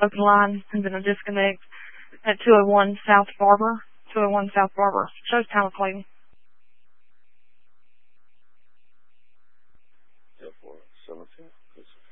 open line and then a disconnect at 201 South Barber. 201 South Barber. Shows time of Clayton. Yeah, 472.